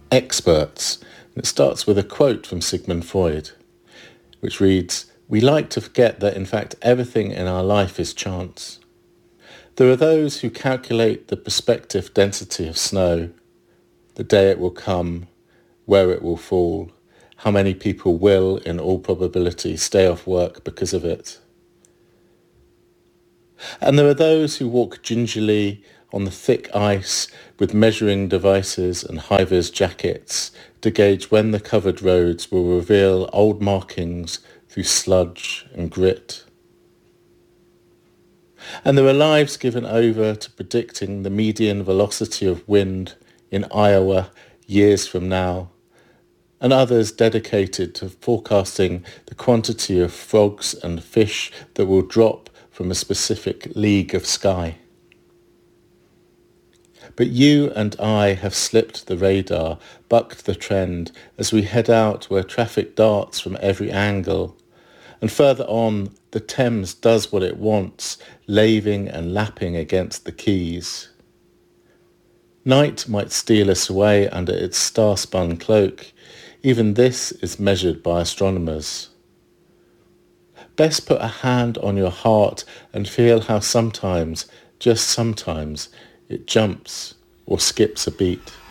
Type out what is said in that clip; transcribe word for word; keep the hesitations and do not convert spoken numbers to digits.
Experts. And it starts with a quote from Sigmund Freud, which reads, "We like to forget that in fact everything in our life is chance. There are those who calculate the prospective density of snow, the day it will come, where it will fall, how many people will, in all probability, stay off work because of it. And there are those who walk gingerly on the thick ice with measuring devices and high-vis jackets to gauge when the covered roads will reveal old markings through sludge and grit. And there are lives given over to predicting the median velocity of wind in Iowa years from now, and others dedicated to forecasting the quantity of frogs and fish that will drop from a specific league of sky. But you and I have slipped the radar, bucked the trend as we head out where traffic darts from every angle. And further on, the Thames does what it wants, laving and lapping against the quays. Night might steal us away under its star-spun cloak. Even this is measured by astronomers. Best put a hand on your heart and feel how sometimes, just sometimes, it jumps or skips a beat.